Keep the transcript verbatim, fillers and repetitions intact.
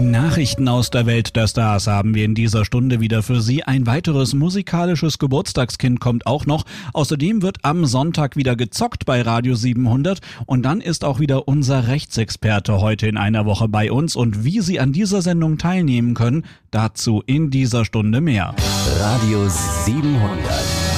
Nachrichten aus der Welt der Stars haben wir in dieser Stunde wieder für Sie. Ein weiteres musikalisches Geburtstagskind kommt auch noch. Außerdem wird am Sonntag wieder gezockt bei Radio siebenhundert. Und dann ist auch wieder unser Rechtsexperte heute in einer Woche bei uns. Und wie Sie an dieser Sendung teilnehmen können, dazu in dieser Stunde mehr. Radio siebenhundert.